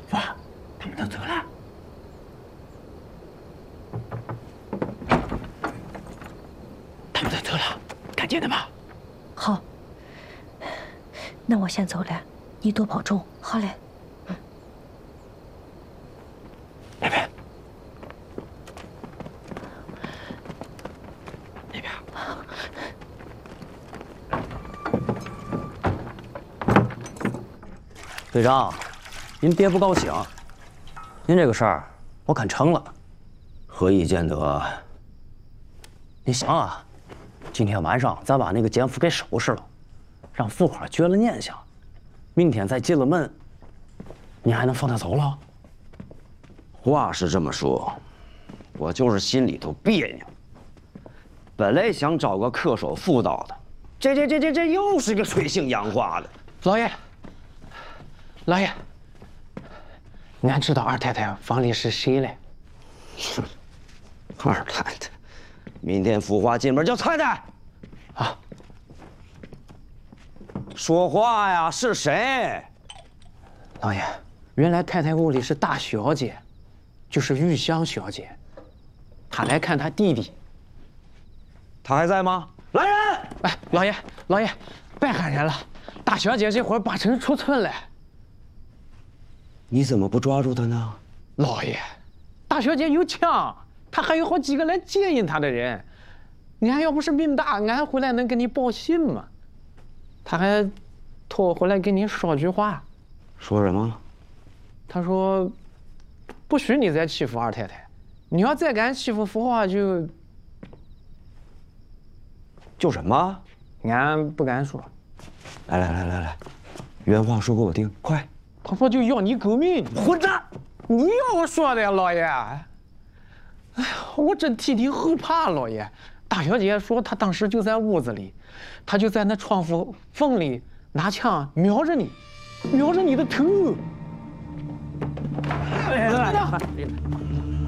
哇，他们都走了。他们都走了，看见了吗？ 好，那我先走了，你多保重。好嘞。 那边，那边。 队长，您别不高兴，您这个事儿我看成了。何以见得？你想啊，今天晚上咱把那个奸夫给收拾了，让富花绝了念想，明天再进了门，你还能放他走了？ 话是这么说，我就是心里头别扭。本来想找个恪守妇道的，这又是个水性杨花的。 老爷，老爷，俺知道二太太房里是谁嘞？ 二太太，明天富花进门叫太太。 啊， 说话呀，是谁？ 老爷，原来太太屋里是大小姐，就是玉香小姐，她来看她弟弟。 他还在吗？来人！ 哎，老爷，别喊人了，大小姐这会儿八成出村了。 你怎么不抓住他呢？ 老爷，大小姐有枪，她还有好几个来接应她的人。俺要不是命大，俺回来能给你报信吗？她还托我回来跟你说句话。 说什么？ 她说，不许你再欺负二太太，你要再敢欺负富花就什么？ 俺不敢说。 来，原话说给我听，快！ 他说就要你狗命， 混蛋！ 你要我说的呀，老爷。哎呀，我真替你后怕，老爷。大小姐说她当时就在屋子里，她就在那窗户缝里拿枪瞄着你的头。 哎，